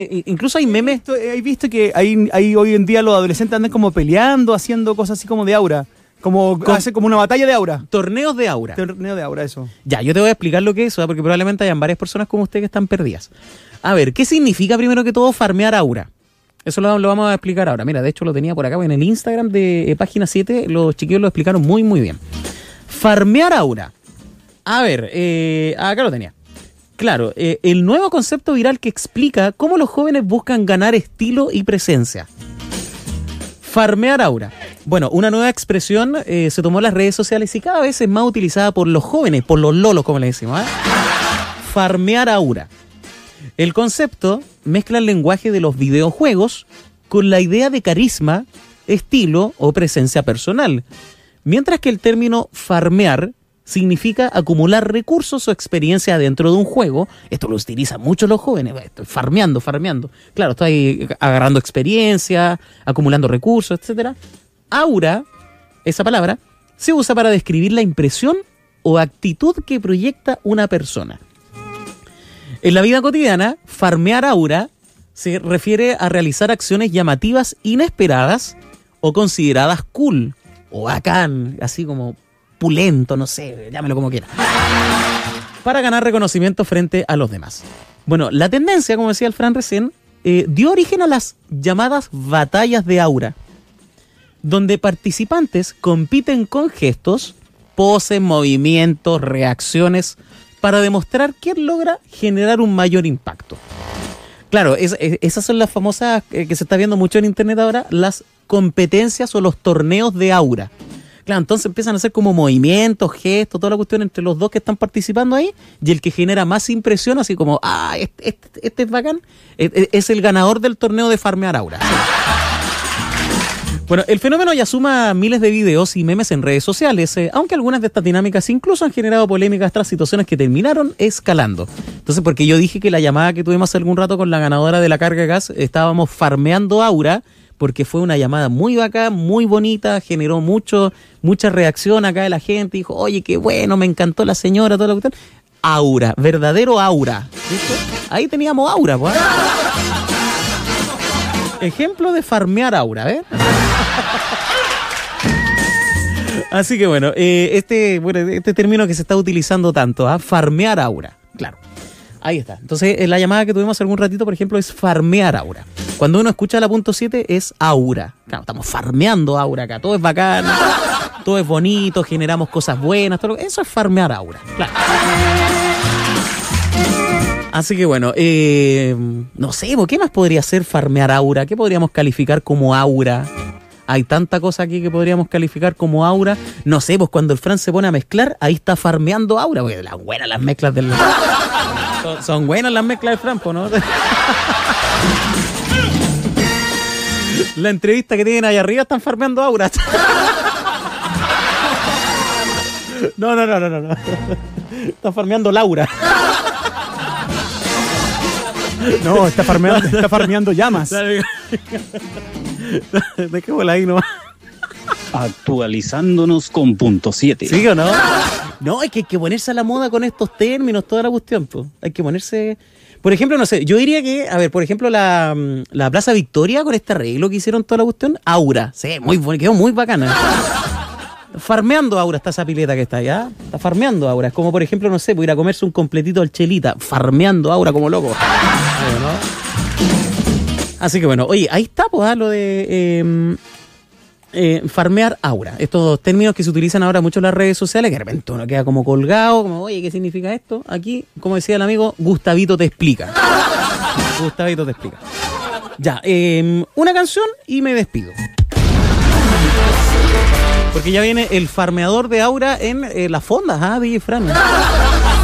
Incluso hay memes. He visto que hay hoy en día los adolescentes andan como peleando, haciendo cosas así como de aura. Hace como una batalla de aura. Torneos de aura. Torneo de aura, eso. Ya, yo te voy a explicar lo que es eso, porque probablemente hayan varias personas como usted que están perdidas. A ver, ¿qué significa primero que todo farmear aura? Eso lo vamos a explicar ahora. Mira, de hecho lo tenía por acá en el Instagram de Página 7. Los chiquillos lo explicaron muy, muy bien. Farmear aura. A ver, acá lo tenía. Claro, el nuevo concepto viral que explica cómo los jóvenes buscan ganar estilo y presencia. Farmear aura. Bueno, una nueva expresión se tomó en las redes sociales y cada vez es más utilizada por los jóvenes, por los lolos, como le decimos. Farmear aura. El concepto mezcla el lenguaje de los videojuegos con la idea de carisma, estilo o presencia personal. Mientras que el término farmear significa acumular recursos o experiencia dentro de un juego. Esto lo utilizan mucho los jóvenes. Estoy farmeando. Claro, estoy agarrando experiencia, acumulando recursos, etc. Aura, esa palabra, se usa para describir la impresión o actitud que proyecta una persona. En la vida cotidiana, farmear aura se refiere a realizar acciones llamativas inesperadas o consideradas cool o bacán, así como pulento, no sé, llámelo como quiera, para ganar reconocimiento frente a los demás. Bueno, la tendencia, como decía el Fran recién, dio origen a las llamadas batallas de aura, donde participantes compiten con gestos, poses, movimientos, reacciones, para demostrar quién logra generar un mayor impacto. Claro, esas son las famosas que se está viendo mucho en internet ahora, las competencias o los torneos de aura. Claro, entonces empiezan a hacer como movimientos, gestos, toda la cuestión entre los dos que están participando ahí, y el que genera más impresión, así como, este es bacán, es el ganador del torneo de farmear aura. Bueno, el fenómeno ya suma miles de videos y memes en redes sociales, aunque algunas de estas dinámicas incluso han generado polémicas tras situaciones que terminaron escalando. Entonces, porque yo dije que la llamada que tuvimos hace algún rato con la ganadora de la carga de gas, estábamos farmeando aura, porque fue una llamada muy bacán, muy bonita, generó mucha reacción acá de la gente, dijo, oye, qué bueno, me encantó la señora, toda la cuestión. Aura, verdadero aura. ¿Listo? Ahí teníamos aura, pues. Ejemplo de farmear aura, ¿eh? Así que bueno, este término que se está utilizando tanto, farmear aura, claro. Ahí está. Entonces, la llamada que tuvimos hace algún ratito, por ejemplo, es farmear aura. Cuando uno escucha la punto 7 es aura. Claro, estamos farmeando aura acá. Todo es bacán, todo es bonito, generamos cosas buenas. Eso es farmear aura. Claro. Así que bueno, no sé, ¿qué más podría ser farmear aura? ¿Qué podríamos calificar como aura? Hay tanta cosa aquí que podríamos calificar como aura. No sé, pues cuando el Fran se pone a mezclar, ahí está farmeando aura. Porque las buenas las mezclas del... Son buenas las mezclas del Fran, ¿no? La entrevista que tienen ahí arriba están farmeando aura. No. Están farmeando Laura. No, está farmeando llamas. Dejémosla ahí nomás. Actualizándonos con punto 7. ¿Sí o no? No, hay que ponerse a la moda con estos términos, toda la cuestión, pues. Hay que ponerse... Por ejemplo, no sé, yo diría que, a ver, por ejemplo, la Plaza Victoria con este arreglo que hicieron toda la cuestión, aura. Sí, muy bueno, quedó muy bacana. Farmeando aura está esa pileta que está allá. Está farmeando aura. Es como, por ejemplo, no sé, ir a comerse un completito al Chelita. Farmeando aura como loco. Así que bueno, oye, ahí está, pues, lo de farmear aura. Estos términos que se utilizan ahora mucho en las redes sociales, que de repente uno queda como colgado, como, oye, ¿qué significa esto? Aquí, como decía el amigo, Gustavito te explica. Gustavito te explica. Ya, una canción y me despido. Porque ya viene el farmeador de aura en las fondas, DJ Fran.